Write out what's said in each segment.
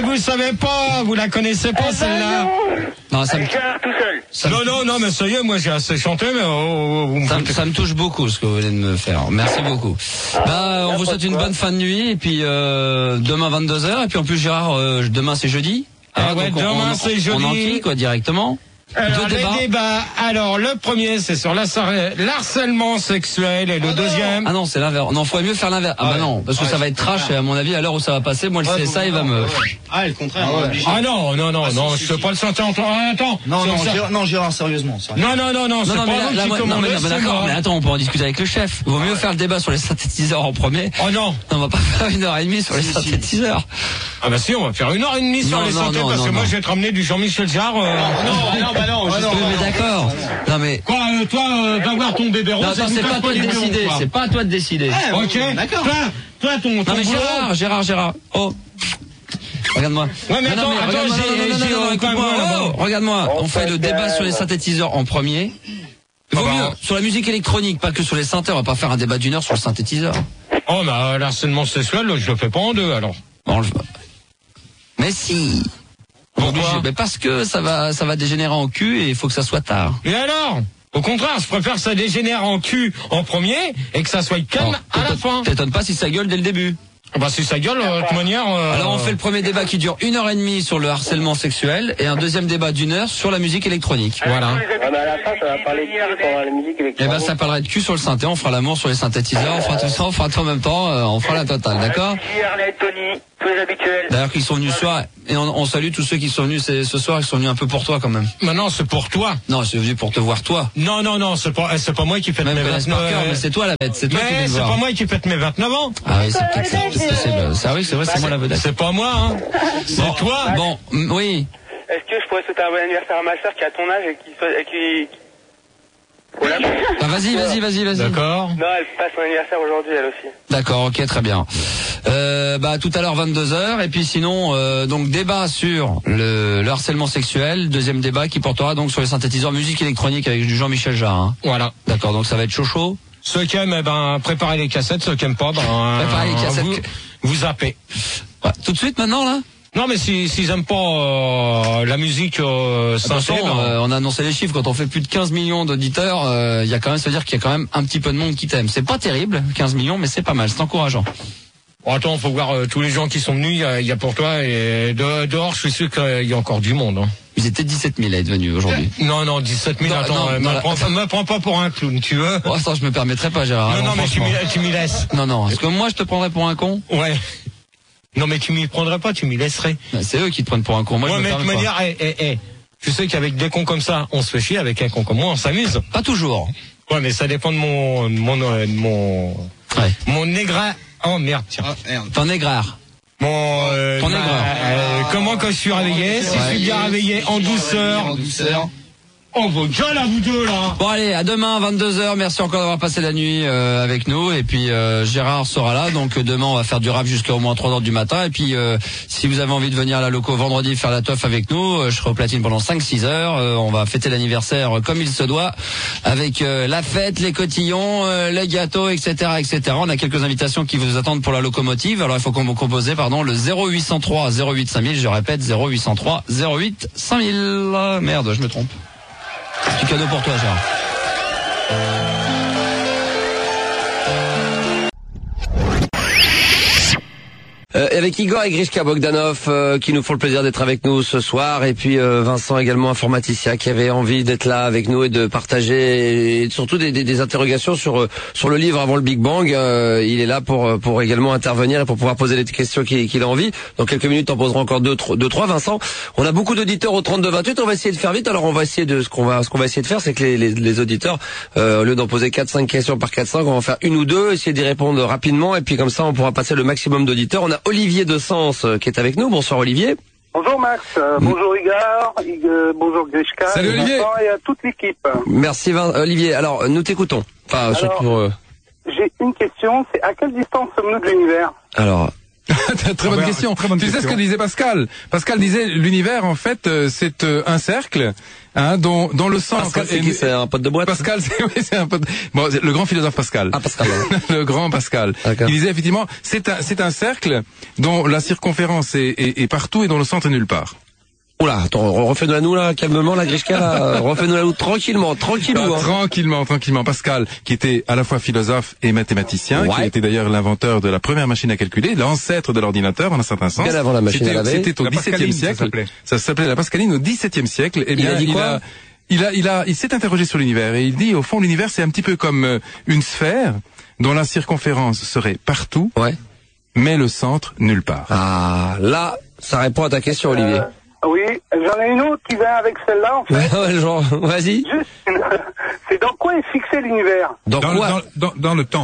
mais vous savez pas, vous la connaissez pas celle-là. Non, ça me... tout seul. Non, mais ça y est, moi j'ai assez chanté, mais ça me touche beaucoup ce que vous venez de me faire. Merci beaucoup. On vous souhaite une bonne fin de nuit et puis demain 22h et puis en plus Gérard, demain c'est jeudi. Ouais, demain c'est jeudi. On enquille quoi directement. Alors, les débats. Alors, le premier, c'est sur l'harcèlement sexuel et le deuxième. Ah non, c'est l'inverse. Non, faudrait mieux faire l'inverse. Ah bah non, parce que ça va être trash et à mon avis, à l'heure où ça va passer, moi, le CSA, il va me... Ah, le contraire. Non, je peux pas le sentir en temps. Attends. Non, Gérard, sérieusement. Non, c'est pas moi qui commande. Non, d'accord, mais attends, on peut en discuter avec le chef. Il vaut mieux faire le débat sur les synthétiseurs en premier. Oh non. On va pas faire 1h30 sur les synthétiseurs. Ah bah si, on va faire 1h30 sur les synthétiseurs, parce que moi, je vais te ramener du Jean-Michel Jarre. Non, mais d'accord. Non mais quoi, toi, va voir ton bébé rose. Non, c'est pas à toi de décider. C'est pas à toi de décider. Ok. D'accord. Toi, ton. Non mais Gérard. Oh. Regarde-moi. Ouais, mais attends, écoute-moi. Regarde-moi. On fait le débat sur les synthétiseurs en premier. Vaut mieux sur la musique électronique, pas que sur les synthés. On va pas faire un débat d'1 heure sur le synthétiseur. Oh, mais l'harcèlement sexuel, je le fais pas en deux alors. Bon, mais si. Pourquoi ? Mais parce que ça va dégénérer en cul et il faut que ça soit tard. Et alors ? Au contraire, je préfère que ça dégénère en cul en premier et que ça soit calme à la fin. T'étonnes pas si ça gueule dès le début. Bah si ça gueule, de toute manière... Alors on fait le premier débat qui dure 1h30 sur le harcèlement sexuel et un deuxième débat d'1 heure sur la musique électronique. Voilà. À la fin, ça va parler de cul pendant la musique électronique. Et ben ça parlera de cul sur le synthé, on fera l'amour sur les synthétiseurs, on fera tout ça, on fera tout en même temps, on fera la totale, d'accord ? Harley, Tony, tous les habituels. D'ailleurs qu'ils sont venus ce soir, et on salue tous ceux qui sont venus ce soir, qui sont venus un peu pour toi quand même. Maintenant c'est pour toi. Non, je suis venu pour te voir toi. Non, c'est pas moi qui fête mes 29 ans. Mais c'est toi la bête, c'est toi qui viens de voir. Mais c'est pas moi qui fête mes 29 ans. Ah oui, c'est peut-être possible. Ça oui, c'est vrai, c'est moi la vedette. C'est pas moi, hein. C'est toi. Bon, oui. Est-ce que je pourrais souhaiter un bon anniversaire à ma soeur qui a ton âge et qui... Ah, vas-y. D'accord. Non, elle passe son anniversaire aujourd'hui, elle aussi. D'accord, ok, très bien. Tout à l'heure 22h et puis sinon donc débat sur le harcèlement sexuel, deuxième débat qui portera donc sur les synthétiseurs musique électronique avec du Jean-Michel Jarre. Hein. Voilà. D'accord, donc ça va être chaud. Ceux qui aiment, préparez les cassettes, ceux qui aiment pas, préparez les cassettes. Vous zappez. Ouais, tout de suite maintenant là. Non mais s'ils aiment pas la musique attention, on a annoncé les chiffres, quand on fait plus de 15 millions d'auditeurs, il y a quand même, ça veut dire qu'il y a quand même un petit peu de monde qui t'aime. C'est pas terrible, 15 millions, mais c'est pas mal, c'est encourageant. Bon, attends, faut voir tous les gens qui sont venus, il y a pour toi, et dehors, je suis sûr qu'il y a encore du monde. Hein. Ils étaient 17 000 à être venus aujourd'hui. Non, 17 000, attends, me prends pas pour un clown, tu veux? Oh, ça, je me permettrais pas, Gérard. Non, mais tu m'y laisses. Non, est-ce que moi, je te prendrais pour un con? Ouais. Non, mais tu m'y prendrais pas, tu m'y laisserais. C'est eux qui te prennent pour un con. Moi, je me permets pas. De manière, tu sais qu'avec des cons comme ça, on se fait chier, avec un con comme moi, on s'amuse. Pas toujours. Ouais, mais ça dépend de mon négra. Oh merde, tiens. Ton négrard. Ton négrard. Comment quand je suis réveillé, si je suis bien réveillé en douceur. Oh, vos gueules à vous deux, là. Bon, allez, à demain, 22h. Merci encore d'avoir passé la nuit avec nous. Et puis, Gérard sera là. Donc, demain, on va faire du rap jusqu'à au moins 3h du matin. Et puis, si vous avez envie de venir à la loco vendredi faire la teuf avec nous, je serai au platine pendant 5-6 heures. On va fêter l'anniversaire comme il se doit, avec la fête, les cotillons, les gâteaux, etc., etc. On a quelques invitations qui vous attendent pour la locomotive. Alors, il faut qu'on vous compose, le 0803 08 5000. Je répète, 0803 08 5000. Merde, je me trompe. Petit cadeau pour toi, Gérard. Avec Igor et Grishka Bogdanov qui nous font le plaisir d'être avec nous ce soir, et puis Vincent également, informaticien, qui avait envie d'être là avec nous et de partager et surtout des interrogations sur le livre Avant le Big Bang. Il est là pour également intervenir et pour pouvoir poser les questions qu'il a envie. Dans quelques minutes, on posera encore deux, trois. Vincent, on a beaucoup d'auditeurs au 32-28. On va essayer de faire vite. Alors on va essayer ce qu'on va essayer de faire, c'est que les auditeurs, au lieu d'en poser 4-5 questions par 4-5, on va en faire une ou deux, essayer d'y répondre rapidement, et puis comme ça on pourra passer le maximum d'auditeurs. On a Olivier de Sens qui est avec nous. Bonsoir Olivier. Bonjour Max, bonjour Igor, bonjour Grishka. Salut Olivier. Et à toute l'équipe. Merci Olivier. Alors nous t'écoutons. Enfin, surtout. J'ai une question, c'est à quelle distance sommes-nous de l'univers? Alors Très bonne question. Tu sais ce que disait Pascal? Pascal disait l'univers en fait c'est un cercle dont le centre. Pascal, c'est un pote de boîte. Pascal, c'est un pote. Bon, le grand philosophe Pascal. Ah, Pascal. Le grand Pascal. D'accord. Il disait effectivement c'est un cercle dont la circonférence est partout et dont le centre est nulle part. Oula, attends, refais-nous la nous là, calmement la Grishka là, refais-nous la nous tranquillement. Tranquillement. Pascal, qui était à la fois philosophe et mathématicien, qui était d'ailleurs l'inventeur de la première machine à calculer, l'ancêtre de l'ordinateur en un certain sens. Bien avant la machine à laver. C'était au XVIIe siècle. Ça s'appelait la Pascaline au XVIIe siècle. Eh bien, il s'est interrogé sur l'univers et il dit au fond l'univers c'est un petit peu comme une sphère dont la circonférence serait partout, mais le centre nulle part. Ah, là, ça répond à ta question, Olivier. Oui, j'en ai une autre qui va avec celle-là, en fait. Genre, vas-y. C'est dans quoi est fixé l'univers? Dans le temps.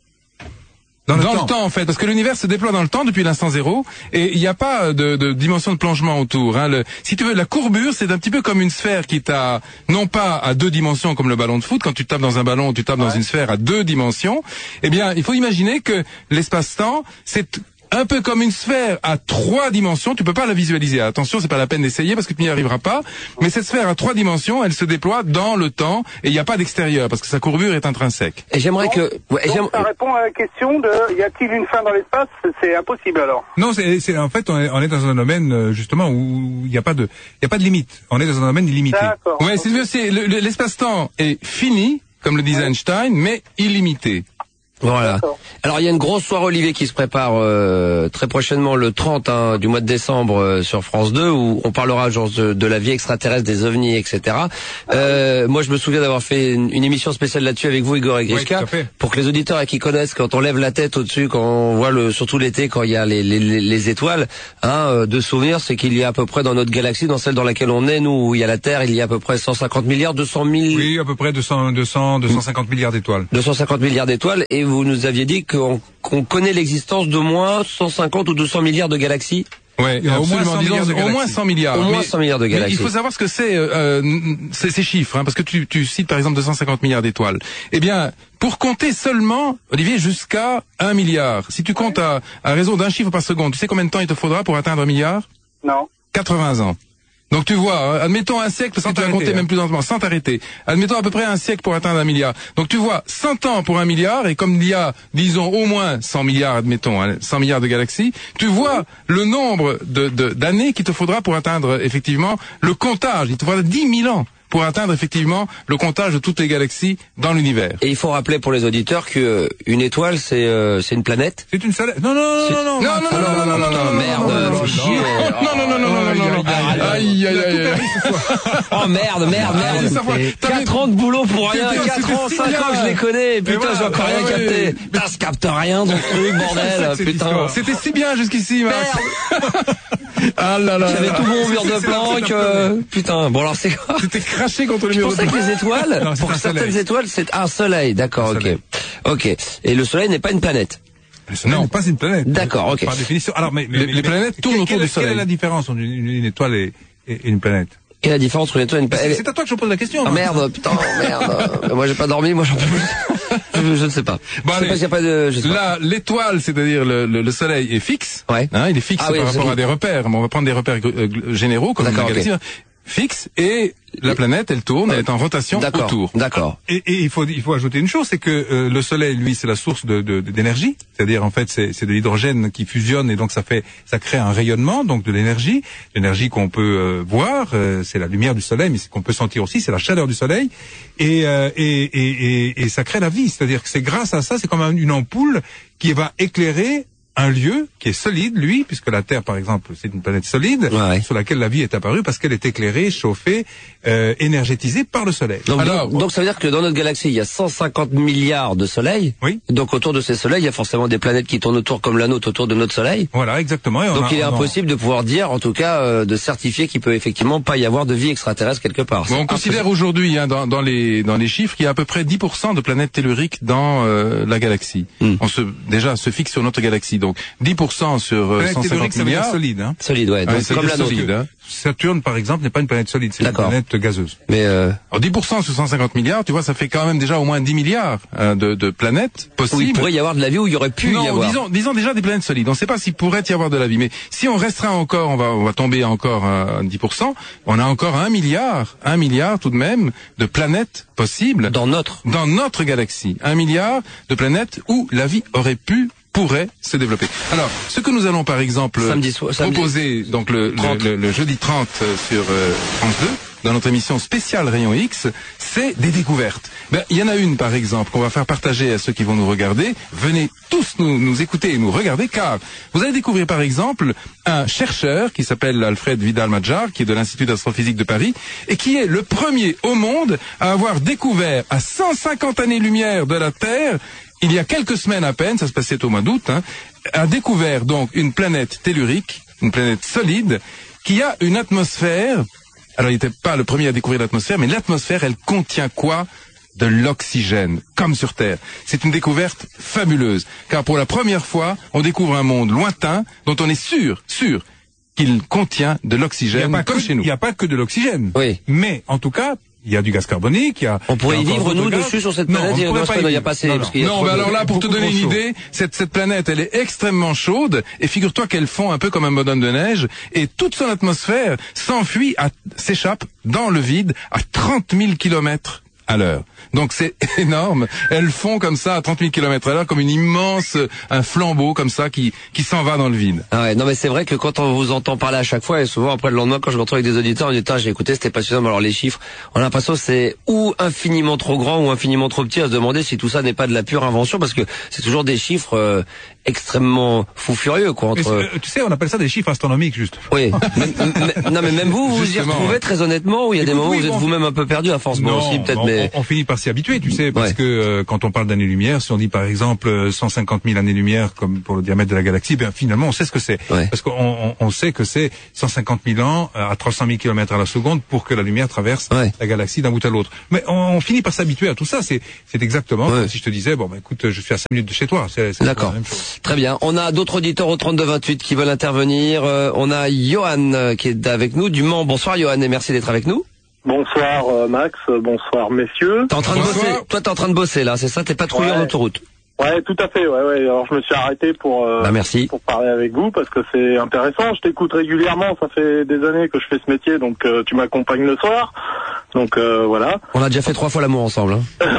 Dans le temps, en fait, parce que l'univers se déploie dans le temps depuis l'instant zéro, et il n'y a pas de dimension de plongement autour. Si tu veux, la courbure, c'est un petit peu comme une sphère qui t'a, non pas à 2 dimensions comme le ballon de foot, quand tu tapes dans un ballon, tu tapes dans une sphère à 2 dimensions. Eh bien, il faut imaginer que l'espace-temps, c'est un peu comme une sphère à 3 dimensions, tu peux pas la visualiser. Attention, c'est pas la peine d'essayer parce que tu n'y arriveras pas. Mais cette sphère à 3 dimensions, elle se déploie dans le temps et il n'y a pas d'extérieur parce que sa courbure est intrinsèque. Et j'aimerais que... donc ça répond à la question de y a-t-il une fin dans l'espace? C'est impossible alors. Non, c'est en fait on est dans un domaine justement où il n'y a pas de limite. On est dans un domaine illimité. D'accord. Ouais, c'est l'espace-temps est fini, comme le disait Einstein, mais illimité. Voilà. Alors il y a une grosse soirée Olivier qui se prépare très prochainement le 30 du mois de décembre sur France 2 où on parlera genre de la vie extraterrestre, des ovnis, etc. Moi je me souviens d'avoir fait une émission spéciale là-dessus avec vous Igor et Grishka pour que les auditeurs qui connaissent quand on lève la tête au-dessus, quand on voit surtout l'été quand il y a les étoiles, de souvenir c'est qu'il y a à peu près dans notre galaxie, dans celle dans laquelle on est nous où il y a la Terre, il y a à peu près 150 milliards, 200 000. Oui, à peu près 250 milliards d'étoiles. 250 milliards d'étoiles et vous nous aviez dit qu'on connaît l'existence d'au moins 150 ou 200 milliards de galaxies. Ouais, au moins 100 milliards. Au moins 100 milliards de galaxies. Mais il faut savoir ce que c'est ces chiffres, parce que tu cites par exemple 250 milliards d'étoiles. Eh bien, pour compter seulement, Olivier, jusqu'à 1 milliard. Si tu comptes à raison d'un chiffre par seconde, tu sais combien de temps il te faudra pour atteindre 1 milliard? Non. 80 ans. Donc tu vois, admettons un siècle, parce que tu vas compter même plus lentement, sans t'arrêter. Admettons à peu près un siècle pour atteindre 1 milliard. Donc tu vois, 100 ans pour 1 milliard, et comme il y a, disons, au moins 100 milliards, admettons, 100 milliards de galaxies, tu vois le nombre d'années qu'il te faudra pour atteindre, effectivement, le comptage. Il te faudra 10 000 ans pour atteindre effectivement le comptage de toutes les galaxies dans l'univers. Et il faut rappeler pour les auditeurs que une étoile c'est une planète. C'est une seule. Non, merde, fais chier. Non. Aïe. Oh merde. 4 ans de boulot pour rien, 4 ans, 5 ans que je les connais, putain, j'ai encore rien capté. Putain, je capte rien dans ce truc, bordel, putain. C'était si bien jusqu'ici, merde. Ah là là. J'avais tout bon mur de planque, putain. Bon alors c'est quoi? C'était craché contre le mur de planque. Je pensais que les étoiles, pour certaines étoiles, c'est un soleil, d'accord, ok. Et le soleil n'est pas une planète. Le soleil n'est pas une planète. D'accord, ok. Par définition. Alors, mais les planètes tournent autour du soleil. Quelle est la différence entre une étoile et une planète? Quelle est la différence entre une étoile et une planète? C'est à toi que je pose la question. Ah merde, putain, merde. Moi j'ai pas dormi, moi j'en peux plus. Je ne sais pas. Bon, je sais pas s'il y a pas de. Là, l'étoile, c'est-à-dire le soleil est fixe. Ouais. Il est fixe par rapport à des repères. On va prendre des repères généraux comme la galaxie. Fixe et la planète, elle tourne, elle est en rotation autour. D'accord. Et il faut ajouter une chose, c'est que le soleil, lui, c'est la source d'énergie. C'est-à-dire, en fait, c'est de l'hydrogène qui fusionne et donc ça crée un rayonnement, donc de l'énergie qu'on peut voir. C'est la lumière du soleil, mais qu'on peut sentir aussi, c'est la chaleur du soleil. Et ça crée la vie. C'est-à-dire que c'est grâce à ça, c'est comme une ampoule qui va éclairer un lieu qui est solide, lui, puisque la Terre, par exemple, c'est une planète solide, sur laquelle la vie est apparue parce qu'elle est éclairée, chauffée, énergétisée par le Soleil. Donc ça veut dire que dans notre galaxie, il y a 150 milliards de soleils. Oui. Donc autour de ces soleils, il y a forcément des planètes qui tournent autour comme la nôtre autour de notre Soleil. Voilà, exactement. Donc il est impossible de pouvoir dire, en tout cas, de certifier qu'il peut effectivement pas y avoir de vie extraterrestre quelque part. Bon, on considère aujourd'hui, dans les chiffres, qu'il y a à peu près 10% de planètes telluriques dans la galaxie. On se fixe sur notre galaxie. Donc 10% sur 150 milliards. Solide, hein. Solide, ouais. Donc, comme la solide, nôtre. hein. Saturne, par exemple, n'est pas une planète solide, c'est une planète gazeuse. Mais alors 10% sur 150 milliards, tu vois, ça fait quand même déjà au moins 10 milliards de planètes possibles. Où il pourrait y avoir de la vie, où il y aurait pu y avoir. Disons déjà des planètes solides. On ne sait pas s'il pourrait y avoir de la vie, mais si on restera encore, on va tomber encore à 10%. On a encore 1 milliard tout de même de planètes possibles dans notre galaxie. 1 milliard de planètes où la vie pourrait se développer. Alors, ce que nous allons par exemple proposer donc le jeudi 30 sur France 2 dans notre émission spéciale Rayon X, c'est des découvertes. Il y en a une par exemple qu'on va faire partager à ceux qui vont nous regarder. Venez tous nous écouter et nous regarder, car vous allez découvrir par exemple un chercheur qui s'appelle Alfred Vidal-Madjar, qui est de l'Institut d'astrophysique de Paris et qui est le premier au monde à avoir découvert à 150 années-lumière de la Terre, il y a quelques semaines à peine, ça se passait au mois d'août, a découvert donc une planète tellurique, une planète solide, qui a une atmosphère. Alors il n'était pas le premier à découvrir l'atmosphère, mais l'atmosphère, elle contient quoi? De l'oxygène, comme sur Terre. C'est une découverte fabuleuse, car pour la première fois, on découvre un monde lointain dont on est sûr qu'il contient de l'oxygène, comme chez nous. Il n'y a pas que de l'oxygène. Oui. Mais en tout cas, il y a du gaz carbonique, on pourrait y vivre, nous, dessus, sur cette planète? Non, mais alors là, pour te donner une idée, cette planète, elle est extrêmement chaude, et figure-toi qu'elle fond un peu comme un bonhomme de neige, et toute son atmosphère s'échappe dans le vide à 30 000 kilomètres à l'heure. Donc c'est énorme. Elles font comme ça à 30 000 km à l'heure, comme un flambeau comme ça qui s'en va dans le vide. Ah ouais, non mais c'est vrai que quand on vous entend parler à chaque fois, et souvent après le lendemain quand je me retrouve avec des auditeurs, on dit j'ai écouté, c'était passionnant, mais alors les chiffres, on a l'impression que c'est ou infiniment trop grand ou infiniment trop petit, à se demander si tout ça n'est pas de la pure invention, parce que c'est toujours des chiffres extrêmement fou furieux, quoi. Tu sais, on appelle ça des chiffres astronomiques, juste. Oui. Non mais même vous y retrouvez très honnêtement, ou il y a des moments où vous êtes vous-même un peu perdu à force. Non, aussi peut-être, mais on finit par s'y habituer, tu sais, parce que quand on parle d'années-lumière, si on dit par exemple 150 000 années-lumière comme pour le diamètre de la galaxie, finalement on sait ce que c'est, parce qu'on sait que c'est 150 000 ans à 300 000 km à la seconde pour que la lumière traverse la galaxie d'un bout à l'autre. Mais on finit par s'abituer à tout ça. C'est exactement comme si je te disais écoute, je suis à 5 minutes de chez toi. C'est d'accord. La même chose. Très bien. On a d'autres auditeurs au 32-28 qui veulent intervenir. On a Johan qui est avec nous du Mans. Bonsoir Johan et merci d'être avec nous. Bonsoir Max, bonsoir messieurs. T'es en train de bosser. Toi t'es en train de bosser là, c'est ça? T'es patrouilleur en autoroute. Ouais, tout à fait. Ouais. Alors je me suis arrêté pour parler avec vous parce que c'est intéressant. Je t'écoute régulièrement. Ça fait des années que je fais ce métier, donc tu m'accompagnes le soir. Donc voilà. On a déjà fait 3 fois l'amour ensemble.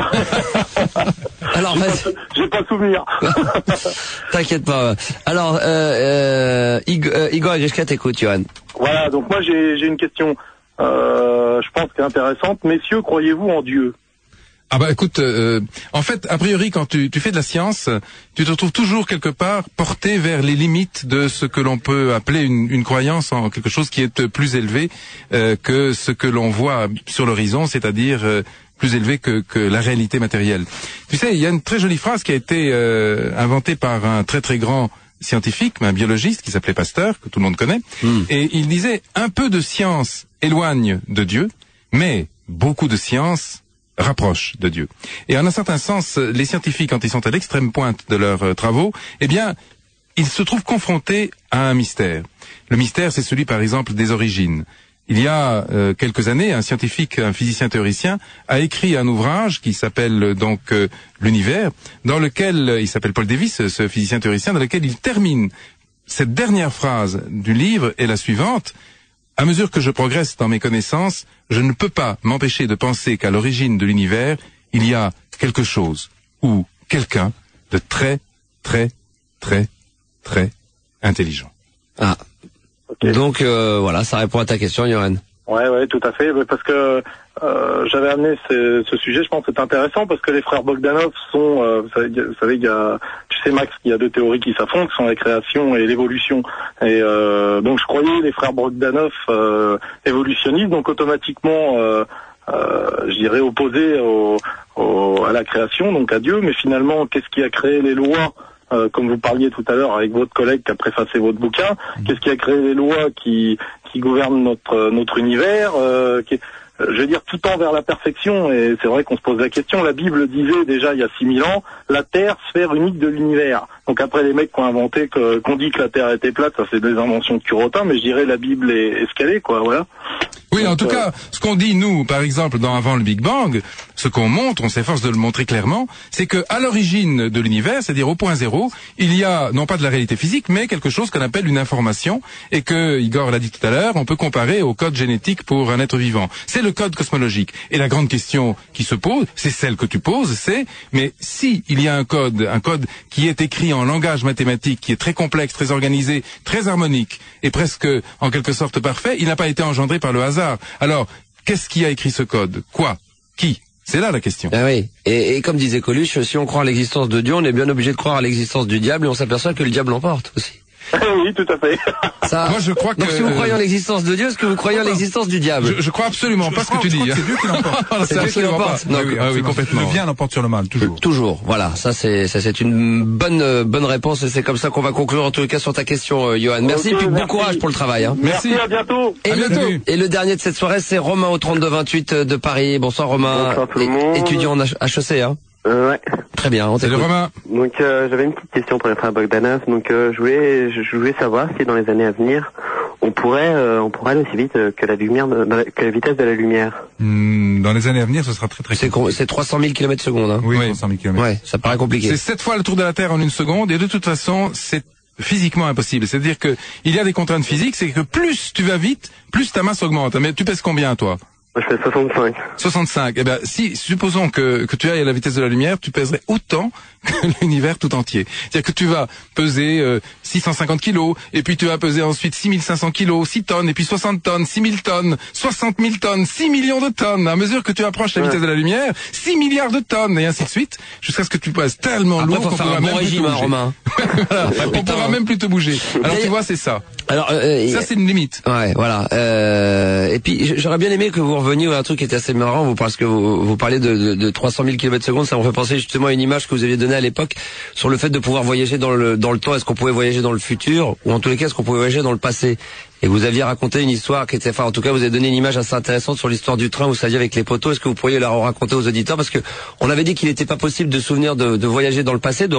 Alors j'ai pas souvenir. T'inquiète pas. Alors Igor et Grishka t'écoute, Johan. Voilà. Donc moi j'ai une question. Je pense qu'elle est intéressante. Messieurs, croyez-vous en Dieu? Ah écoute, en fait, a priori, quand tu fais de la science, tu te retrouves toujours quelque part porté vers les limites de ce que l'on peut appeler une croyance en quelque chose qui est plus élevé que ce que l'on voit sur l'horizon, c'est-à-dire plus élevé que la réalité matérielle. Tu sais, il y a une très jolie phrase qui a été inventée par un très très grand scientifique, un biologiste qui s'appelait Pasteur, que tout le monde connaît, et il disait « Un peu de science éloigne de Dieu, mais beaucoup de science rapproche de Dieu ». Et en un certain sens, les scientifiques, quand ils sont à l'extrême pointe de leurs travaux, ils se trouvent confrontés à un mystère. Le mystère, c'est celui, par exemple, des origines. Il y a quelques années, un scientifique, un physicien théoricien, a écrit un ouvrage qui s'appelle donc l'Univers, dans lequel il s'appelle Paul Davies, ce physicien théoricien, dans lequel il termine cette dernière phrase du livre est la suivante: à mesure que je progresse dans mes connaissances, je ne peux pas m'empêcher de penser qu'à l'origine de l'univers, il y a quelque chose ou quelqu'un de très, très, très, très intelligent. Ah. Okay. Donc voilà, ça répond à ta question, Johan. Ouais, tout à fait. Parce que j'avais amené ce sujet, je pense que c'est intéressant parce que les frères Bogdanov sont, vous savez, il y a, tu sais Max, il y a 2 théories qui s'affrontent, qui sont la création et l'évolution. Et donc je croyais les frères Bogdanov évolutionnistes, donc automatiquement, je dirais opposés à la création, donc à Dieu. Mais finalement, qu'est-ce qui a créé les lois? Comme vous parliez tout à l'heure avec votre collègue qui a préfacé votre bouquin, qu'est-ce qui a créé les lois qui gouvernent notre univers? je veux dire, tout tend vers la perfection, et c'est vrai qu'on se pose la question. La Bible disait déjà il y a 6000 ans, la Terre, sphère unique de l'univers. Donc après, les mecs qui ont inventé, qu'on dit que la Terre était plate, ça c'est des inventions de Curotin, mais je dirais la Bible est ce qu'elle est, quoi, voilà. Oui, en tout cas, ce qu'on dit, nous, par exemple, dans Avant le Big Bang, ce qu'on montre, on s'efforce de le montrer clairement, c'est que à l'origine de l'univers, c'est-à-dire au point zéro, il y a, non pas de la réalité physique, mais quelque chose qu'on appelle une information, et que, Igor l'a dit tout à l'heure, on peut comparer au code génétique pour un être vivant. C'est le code cosmologique. Et la grande question qui se pose, c'est celle que tu poses, c'est, mais si il y a un code qui est écrit en langage mathématique, qui est très complexe, très organisé, très harmonique, et presque, en quelque sorte, parfait, il n'a pas été engendré par le hasard. Alors, qu'est-ce qui a écrit ce code? Quoi? Qui? C'est là la question. Ah oui. Et comme disait Coluche, si on croit à l'existence de Dieu, on est bien obligé de croire à l'existence du diable, et on s'aperçoit que le diable l'emporte aussi. Oui, tout à fait. Ça, moi, je crois que... Donc si vous croyez en l'existence de Dieu, est-ce que vous croyez en l'existence du diable? Je crois absolument pas ce que tu dis. C'est Dieu qui l'emporte. C'est Dieu qui l'emporte. Oui, complètement. Le bien l'emporte sur le mal, toujours. Toujours. Voilà. Ça c'est une bonne réponse, et c'est comme ça qu'on va conclure en tout cas sur ta question, Johan. Merci, et puis bon courage pour le travail, hein. Merci, à bientôt. Et le dernier de cette soirée, c'est Romain au 3228 de Paris. Bonsoir Romain. Bonsoir tout le monde. Étudiant en HEC, hein. Ouais. Très bien, on Salut t'écoute. Romain. Donc j'avais une petite question pour les frères Bogdanov. Donc je voulais savoir si dans les années à venir on pourrait aller aussi vite que la lumière, que la vitesse de la lumière. Dans les années à venir, ce sera très C'est 300 000 km/s, hein. Oui, 300 000 km. Ouais, ça paraît compliqué. C'est 7 fois le tour de la Terre en une seconde, et de toute façon, c'est physiquement impossible. C'est-à-dire que il y a des contraintes physiques, c'est que plus tu vas vite, plus ta masse augmente. Mais tu pèses combien, toi? Je fais 65. 65. Eh ben, si, supposons que tu ailles à la vitesse de la lumière, tu pèserais autant que l'univers tout entier. C'est-à-dire que tu vas peser 650 kilos, et puis tu vas peser ensuite 6500 kilos, 6 tonnes, et puis 60 tonnes, 6000 tonnes, 60 000 tonnes, 6 millions de tonnes. À mesure que tu approches la vitesse de la lumière, 6 milliards de tonnes, et ainsi de suite, jusqu'à ce que tu pèses tellement lourd qu'on pourra même plus te bouger. Romain. Voilà, on pourra même plus te bouger. Alors tu vois, c'est ça. Alors, ça, c'est une limite. Ouais, voilà. Et puis, j'aurais bien aimé que vous reveniez à un truc qui était assez marrant, parce que vous parlez de 300 000 km/s. Ça me fait penser justement à une image que vous aviez donnée à l'époque sur le fait de pouvoir voyager dans le temps. Est-ce qu'on pouvait voyager dans le futur, ou en tous les cas, est-ce qu'on pouvait voyager dans le passé? Et vous aviez raconté une histoire qui était, en tout cas, vous avez donné une image assez intéressante sur l'histoire du train, vous saviez, avec les poteaux. Est-ce que vous pourriez la raconter aux auditeurs? Parce que on avait dit qu'il n'était pas possible de souvenir de voyager dans le passé,